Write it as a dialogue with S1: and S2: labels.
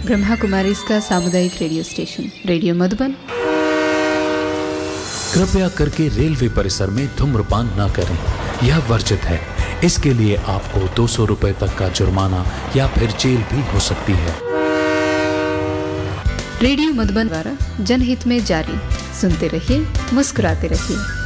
S1: ब्रह्मा कुमारी इसका सामुदायिक radio station radio Madhuban.
S2: कृपया करके रेलवे परिसर में धूम्रपान न करें, यह वर्जित है। इसके लिए आपको 200 रुपए तक का जुर्माना या फिर जेल भी हो सकती है।
S1: रेडियो मधुबन द्वारा जनहित में जारी। सुनते रहिए, मुस्कुराते रहिए।